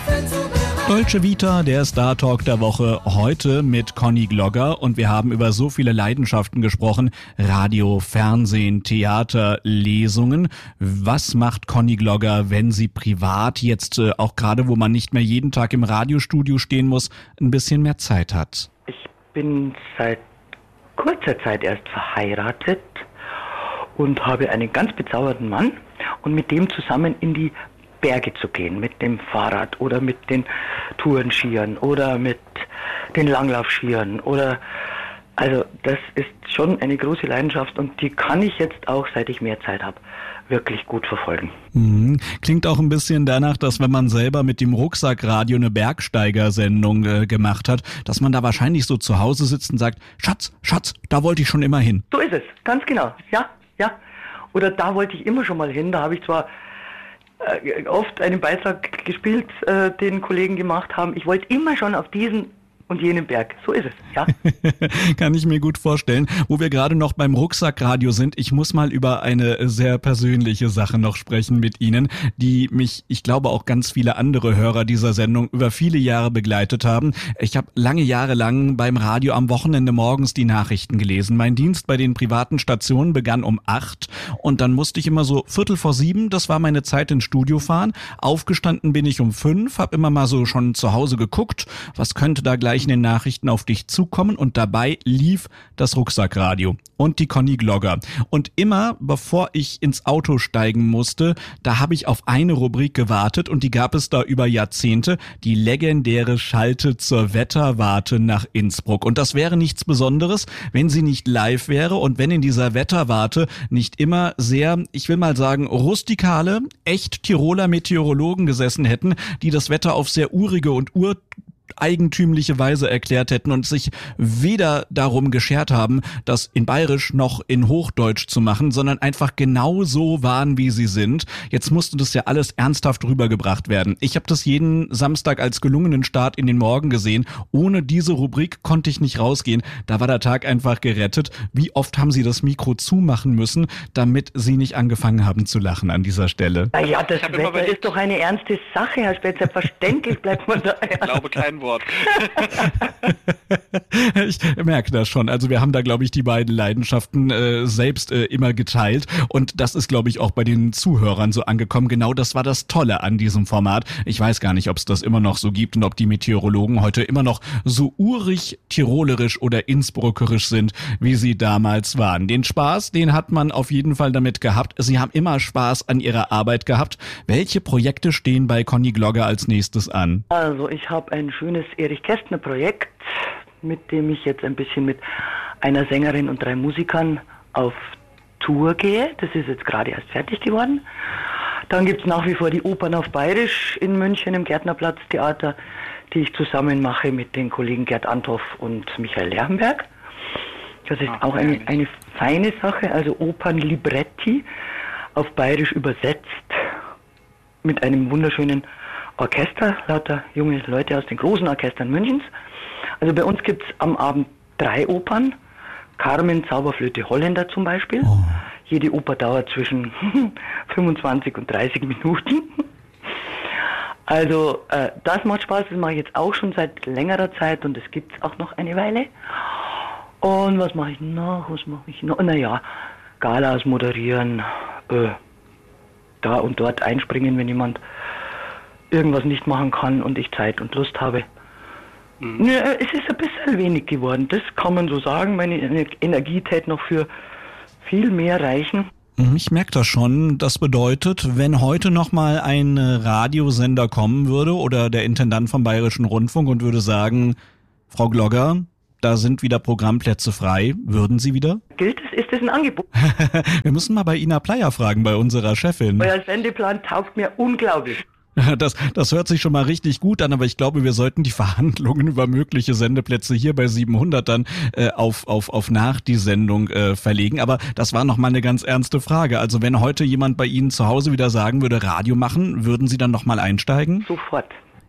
Dolce Vita, der Star Talk der Woche, heute mit Conny Glogger, und wir haben über so viele Leidenschaften gesprochen: Radio, Fernsehen, Theater, Lesungen. Was macht Conny Glogger, wenn sie privat jetzt, auch gerade wo man nicht mehr jeden Tag im Radiostudio stehen muss, ein bisschen mehr Zeit hat? Ich bin seit kurzer Zeit erst verheiratet und habe einen ganz bezaubernden Mann, und mit dem zusammen in die Berge zu gehen, mit dem Fahrrad oder mit den Tourenskiern oder mit den Langlaufskiern also das ist schon eine große Leidenschaft, und die kann ich jetzt auch, seit ich mehr Zeit habe, wirklich gut verfolgen. Klingt auch ein bisschen danach, dass wenn man selber mit dem Rucksackradio eine Bergsteigersendung gemacht hat, dass man da wahrscheinlich so zu Hause sitzt und sagt: Schatz, da wollte ich schon immer hin. So ist es, ganz genau, ja. Oder da wollte ich immer schon mal hin, da habe ich zwar oft einen Beitrag gespielt, den Kollegen gemacht haben. Ich wollte immer schon auf diesen und jenen Berg. So ist es, ja. Kann ich mir gut vorstellen. Wo wir gerade noch beim Rucksackradio sind, ich muss mal über eine sehr persönliche Sache noch sprechen mit Ihnen, die mich, ich glaube auch ganz viele andere Hörer dieser Sendung über viele Jahre begleitet haben. Ich habe lange Jahre lang beim Radio am Wochenende morgens die Nachrichten gelesen. Mein Dienst bei den privaten Stationen begann um 8 und dann musste ich immer so 6:45, das war meine Zeit, ins Studio fahren. Aufgestanden bin ich um 5, habe immer mal so schon zu Hause geguckt, was könnte da gleich in den Nachrichten auf dich zukommen, und dabei lief das Rucksackradio und die Conny Glogger. Und immer, bevor ich ins Auto steigen musste, da habe ich auf eine Rubrik gewartet, und die gab es da über Jahrzehnte: die legendäre Schalte zur Wetterwarte nach Innsbruck. Und das wäre nichts Besonderes, wenn sie nicht live wäre und wenn in dieser Wetterwarte nicht immer sehr, ich will mal sagen, rustikale, echt Tiroler Meteorologen gesessen hätten, die das Wetter auf sehr urige und eigentümliche Weise erklärt hätten und sich weder darum geschert haben, das in Bayerisch noch in Hochdeutsch zu machen, sondern einfach genau so waren, wie sie sind. Jetzt musste das ja alles ernsthaft rübergebracht werden. Ich habe das jeden Samstag als gelungenen Start in den Morgen gesehen. Ohne diese Rubrik konnte ich nicht rausgehen. Da war der Tag einfach gerettet. Wie oft haben Sie das Mikro zumachen müssen, damit Sie nicht angefangen haben zu lachen an dieser Stelle? Ja, das Wetter ist doch eine ernste Sache, Herr Späth. Selbstverständlich bleibt man da. Ich glaube, kein Wort. Ich merke das schon. Also wir haben da, glaube ich, die beiden Leidenschaften selbst immer geteilt, und das ist, glaube ich, auch bei den Zuhörern so angekommen. Genau das war das Tolle an diesem Format. Ich weiß gar nicht, ob es das immer noch so gibt und ob die Meteorologen heute immer noch so urig tirolerisch oder innsbruckerisch sind, wie sie damals waren. Den Spaß, den hat man auf jeden Fall damit gehabt. Sie haben immer Spaß an ihrer Arbeit gehabt. Welche Projekte stehen bei Conny Glogger als nächstes an? Also ich habe ein schönes Erich-Kästner-Projekt, mit dem ich jetzt ein bisschen mit einer Sängerin und 3 Musikern auf Tour gehe. Das ist jetzt gerade erst fertig geworden. Dann gibt es nach wie vor die Opern auf Bayerisch in München im Gärtnerplatz-Theater, die ich zusammen mache mit den Kollegen Gerd Anthoff und Michael Lerchenberg. Das ist auch eine feine Sache, also Opernlibretti auf Bayerisch übersetzt mit einem wunderschönen Orchester, lauter junge Leute aus den großen Orchestern Münchens. Also bei uns gibt es am Abend 3 Opern. Carmen, Zauberflöte, Holländer zum Beispiel. Oh. Jede Oper dauert zwischen 25 und 30 Minuten. Also das macht Spaß, das mache ich jetzt auch schon seit längerer Zeit, und das gibt es auch noch eine Weile. Und was mache ich noch? Naja, Galas moderieren, da und dort einspringen, wenn jemand irgendwas nicht machen kann und ich Zeit und Lust habe. Ja, es ist ein bisschen wenig geworden, das kann man so sagen. Meine Energie täte noch für viel mehr reichen. Ich merke das schon. Das bedeutet, wenn heute nochmal ein Radiosender kommen würde oder der Intendant vom Bayerischen Rundfunk und würde sagen: Frau Glogger, da sind wieder Programmplätze frei, würden Sie wieder? Gilt es? Ist das ein Angebot? Wir müssen mal bei Ina Pleyer fragen, bei unserer Chefin. Euer Sendeplan taugt mir unglaublich. Das hört sich schon mal richtig gut an, aber ich glaube, wir sollten die Verhandlungen über mögliche Sendeplätze hier bei 700 dann auf nach die Sendung verlegen. Aber das war noch mal eine ganz ernste Frage. Also wenn heute jemand bei Ihnen zu Hause wieder sagen würde, Radio machen, würden Sie dann noch mal einsteigen? Sofort.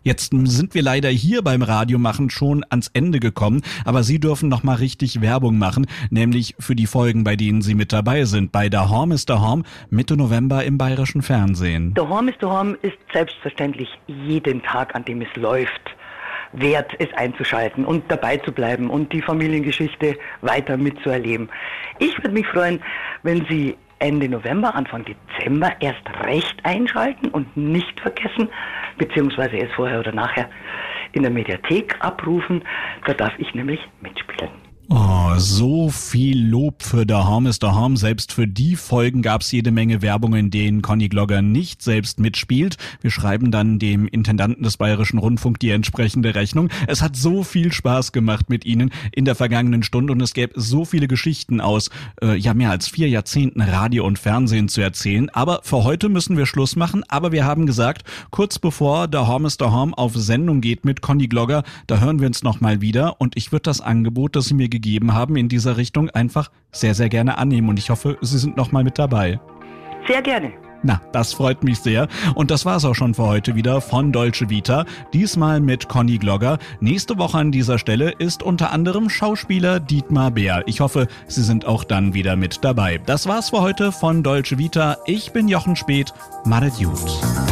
Jetzt sind wir leider hier beim Radiomachen schon ans Ende gekommen, aber Sie dürfen noch mal richtig Werbung machen, nämlich für die Folgen, bei denen Sie mit dabei sind. Bei Daheim ist Daheim, Mitte November im Bayerischen Fernsehen. Daheim ist selbstverständlich jeden Tag, an dem es läuft, wert, es einzuschalten und dabei zu bleiben und die Familiengeschichte weiter mitzuerleben. Ich würde mich freuen, wenn Sie Ende November, Anfang Dezember erst recht einschalten und nicht vergessen, beziehungsweise es vorher oder nachher in der Mediathek abrufen. Da darf ich nämlich mitspielen. Oh, so viel Lob für Daheim ist Daheim. Selbst für die Folgen gab's jede Menge Werbung, in denen Conny Glogger nicht selbst mitspielt. Wir schreiben dann dem Intendanten des Bayerischen Rundfunk die entsprechende Rechnung. Es hat so viel Spaß gemacht mit Ihnen in der vergangenen Stunde und es gäbe so viele Geschichten aus mehr als 4 Jahrzehnten Radio und Fernsehen zu erzählen. Aber für heute müssen wir Schluss machen. Aber wir haben gesagt, kurz bevor Daheim ist Daheim auf Sendung geht mit Conny Glogger, da hören wir uns nochmal wieder und ich würde das Angebot, das Sie mir gegeben haben in dieser Richtung, einfach sehr, sehr gerne annehmen und ich hoffe, Sie sind noch mal mit dabei. Sehr gerne. Na, das freut mich sehr. Und das war's auch schon für heute wieder von Dolce Vita. Diesmal mit Conny Glogger. Nächste Woche an dieser Stelle ist unter anderem Schauspieler Dietmar Bär. Ich hoffe, Sie sind auch dann wieder mit dabei. Das war's für heute von Dolce Vita. Ich bin Jochen Späth. Madet gut.